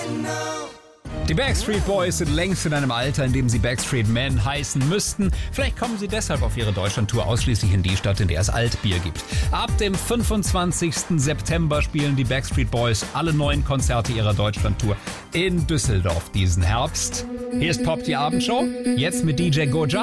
Die Backstreet Boys sind längst in einem Alter, in dem sie Backstreet Men heißen müssten. Vielleicht kommen sie deshalb auf ihre Deutschlandtour ausschließlich in die Stadt, in der es Altbier gibt. Ab dem 25. September spielen die Backstreet Boys alle 9 Konzerte ihrer Deutschlandtour in Düsseldorf diesen Herbst. Hier ist Pop, die Abendshow. Jetzt mit DJ Goja.